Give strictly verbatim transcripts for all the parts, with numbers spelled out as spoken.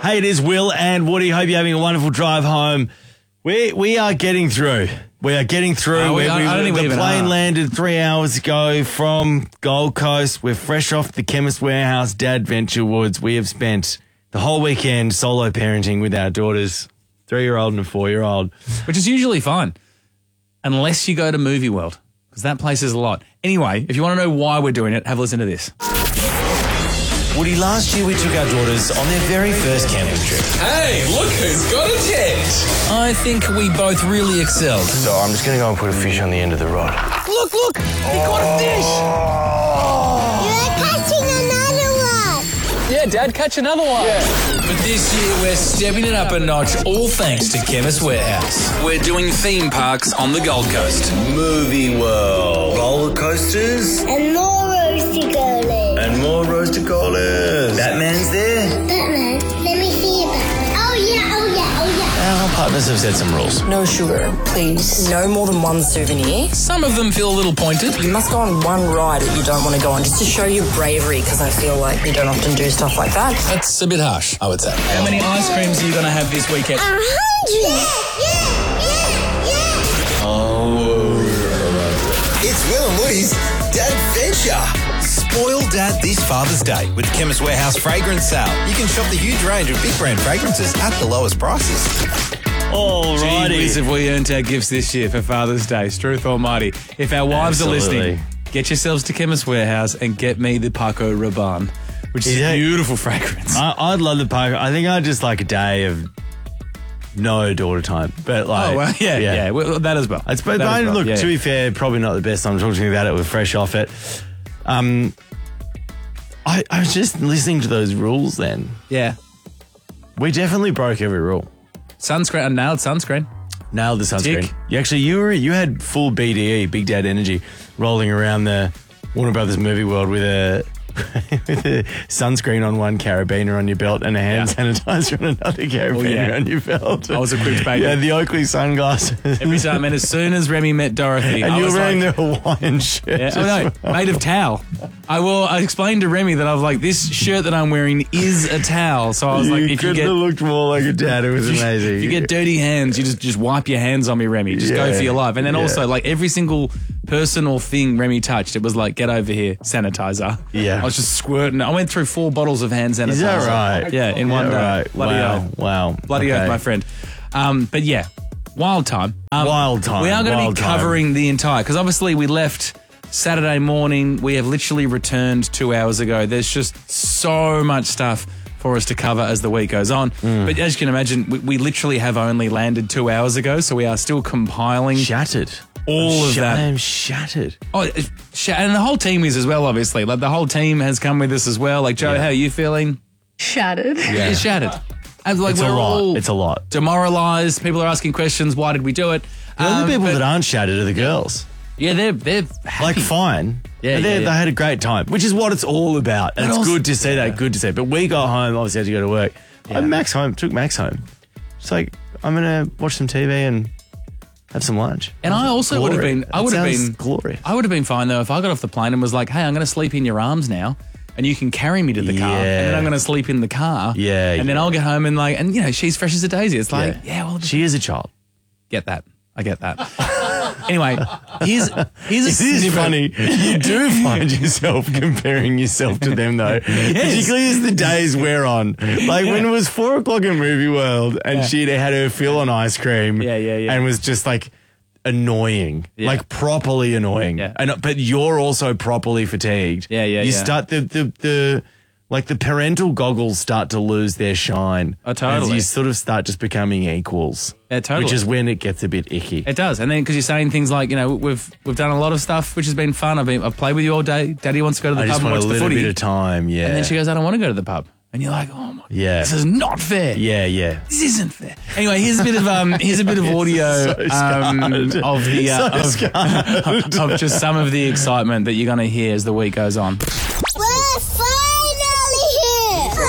Hey, it is Will and Woody. Hope you're having a wonderful drive home. We we are getting through. We are getting through. Oh, we, we, I, I don't we, think the we even plane are. landed three hours ago from Gold Coast. We're fresh off the Chemist Warehouse Dad Venture Woods. We have spent the whole weekend solo parenting with our daughters, three-year-old and a four-year-old. Which is usually fine, unless you go to Movie World, because that place is a lot. Anyway, if you want to know why we're doing it, have a listen to this. Woody, last year we took our daughters on their very first camping trip. Hey, look who's got a tent. I think we both really excelled. So I'm just going to go and put a fish on the end of the rod. Look, look, he caught a fish. You're catching another one. Yeah, Dad, catch another one. Yeah. But this year we're stepping it up a notch, all thanks to Chemist Warehouse. We're doing theme parks on the Gold Coast. Movie World. Roller coasters. And more roasty girlies. And more roasted collars. Batman's there. Batman, let me see your Batman. Oh yeah, oh yeah, oh yeah. Our partners have set some rules. No sugar, please. No more than one souvenir. Some of them feel a little pointed. You must go on one ride that you don't want to go on, just to show your bravery, because I feel like you don't often do stuff like that. That's a bit harsh, I would say. How many ice creams are you going to have this weekend? A hundred. Yeah, yeah, yeah, yeah. Oh. It's Will and Woody's Dad Venture. Spoil Dad this Father's Day with the Chemist Warehouse Fragrance Sale. You can shop the huge range of big brand fragrances at the lowest prices. Alrighty. Gee whiz, have we earned our gifts this year for Father's Day? Struth Almighty. If our wives Absolutely. are listening, get yourselves to Chemist Warehouse and get me the Paco Rabanne, which is Yeah. a beautiful fragrance. I, I'd love the park. I think I'd just like a day of no daughter time. But like, oh, well, yeah, yeah, well, that as well. It's, but That as I, well, look, yeah. to be fair, probably not the best time talking about it. We're fresh off it. Um, I, I was just listening to those rules then. Yeah. We definitely broke every rule. Sunscreen, I nailed sunscreen. Nailed the sunscreen. Tick. You actually, you were you had full B D E, Big Dad Energy, rolling around the Warner Brothers movie world with a with a sunscreen on one carabiner on your belt and a hand Yeah. sanitizer on another carabiner Oh, yeah. on your belt. I was equipped, baby. Yeah, the Oakley sunglasses. Every time, and as soon as Remy met Dorothy, and I you were was wearing like, the Hawaiian shirt. yeah, as oh, no, well. made of towel. I will. I explained to Remy that I was like, this shirt that I'm wearing is a towel. So I was you like, if you couldn't get have looked more like a dad. It was amazing. if you get dirty hands, you just just wipe your hands on me, Remy. Just go Yeah. for your life. And then Yeah. also, like every single person or thing Remy touched, it was like, get over here, sanitizer. Yeah. I was just squirting. I went through four bottles of hand sanitizer. Is that right? Yeah, in Yeah, one day. right. Bloody wow. oath. Wow. Bloody Okay. oath, my friend. Um, but yeah, wild time. Um, Wild time, We are going to wild be time. covering the entire, because obviously we left Saturday morning. We have literally returned two hours ago. There's just so much stuff for us to cover as the week goes on. Mm. But as you can imagine, we, we literally have only landed two hours ago, so we are still compiling Shattered. all of Sh- that. I am shattered. Oh, it's sh- and the whole team is as well, obviously. Like the whole team has come with us as well. Like, Joe, Yeah. how are you feeling? Shattered. Yeah. It's shattered. And like It's we're a lot. all It's a lot. demoralized. People are asking questions. Why did we do it? The only Um, people but- that aren't shattered are the girls. yeah, they're they're happy. Like, fine. Yeah, But they yeah, yeah. they had a great time, which is what it's all about. And But it's also- good to see that, yeah. good to see. But we got home, obviously had to go to work. Yeah. I Max home, took Max home. It's like, I'm going to watch some T V and have some lunch. And I also would have Glory. been. I That would have sounds been glorious. I would have been fine though if I got off the plane and was like, "Hey, I'm going to sleep in your arms now, and you can carry me to the car, and then Yeah. I'm going to sleep in the car, Yeah, and then yeah. I'll get home and like, and you know, she's fresh as a daisy. It's like, Yeah. yeah, well, She is a child. get that. I get that. Anyway, here's here's a It is snippet. funny. You do find yourself comparing yourself to them, though. Particularly as the days wear on. Like when it was four o'clock in Movie World and Yeah. she'd had her fill on ice cream. Yeah, yeah, yeah. And was just like annoying. Yeah. Like properly annoying. Yeah. And but you're also properly fatigued. Yeah, yeah, You yeah. start the the the like the parental goggles start to lose their shine. Oh, totally. As you sort of start just becoming equals. Yeah, totally. Which is when it gets a bit icky. It does, and then because you're saying things like, you know, we've we've done a lot of stuff, which has been fun. I've been I've played with you all day. Daddy wants to go to the I pub just and want watch a the little footy. bit of time, yeah. And then she goes, I don't want to go to the pub. And you're like, oh my, Yeah. this is not fair. Yeah, yeah. This isn't fair. Anyway, here's a bit of um, here's a bit of audio So um, scarred. of the uh, So of, of just some of the excitement that you're going to hear as the week goes on. We're finally here.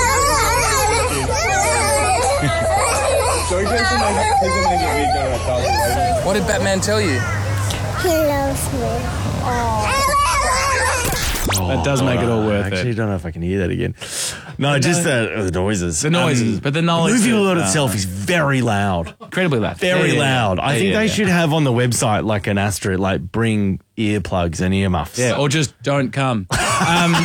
What did Batman tell you? He loves me. That does make it all worth I it. actually don't know if I can hear that again. No, just the, the noises. The noises, Um, but the knowledge. movie of- lot uh, itself is very loud. incredibly loud. Very Yeah, yeah, yeah. loud. I Yeah, think yeah, they yeah. should have on the website like an asterisk, like bring earplugs and earmuffs. Yeah, or just don't come. Um,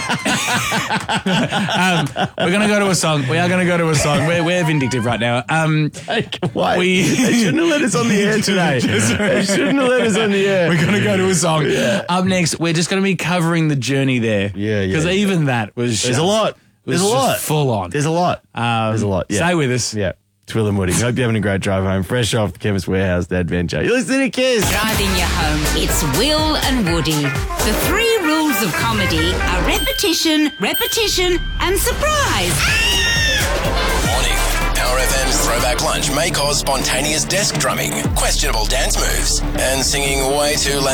um, we're going to go to a song. We are going to go to a song. We're, we're vindictive right now. Um, Why? We- they shouldn't have let us on the air today. They shouldn't have let us on the air. we're going to go to a song. Up next, we're just going to be covering the journey there. Yeah, yeah, Because yeah. even that was There's just, a lot. was There's a just lot. full on. There's a lot. Um, There's a lot. Yeah. Stay with us. Yeah. It's Will and Woody. Hope you're having a great drive home. Fresh off the Chemist Warehouse, the adventure. You're listening to Kiss. Driving you home. It's Will and Woody. The three rules of comedy are repetition, repetition, and surprise. Warning. Power F M's Throwback Lunch may cause spontaneous desk drumming, questionable dance moves, and singing way too loud.